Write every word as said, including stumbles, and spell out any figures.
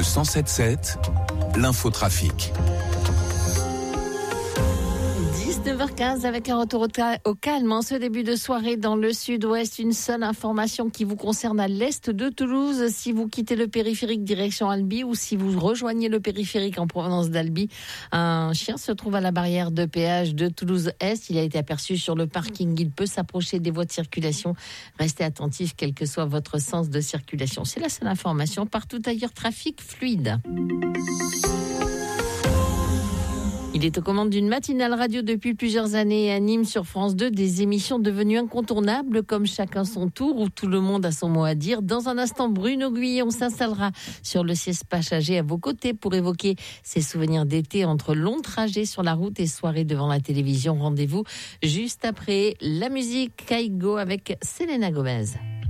Le cent sept sept, l'infotrafic. dix-neuf heures quinze avec un retour au calme en ce début de soirée dans le sud-ouest. Une seule information qui vous concerne à l'est de Toulouse. Si vous quittez le périphérique direction Albi ou si vous rejoignez le périphérique en provenance d'Albi, un chien se trouve à la barrière de péage de Toulouse-Est. Il a été aperçu sur le parking. Il peut s'approcher des voies de circulation. Restez attentifs quel que soit votre sens de circulation. C'est la seule information. Partout ailleurs, trafic fluide. Il est aux commandes d'une matinale radio depuis plusieurs années et anime sur France deux des émissions devenues incontournables comme Chacun son tour où tout le monde a son mot à dire. Dans un instant, Bruno Guillon s'installera sur le siège passager à vos côtés pour évoquer ses souvenirs d'été entre longs trajets sur la route et soirées devant la télévision. Rendez-vous juste après la musique Kaigo avec Selena Gomez.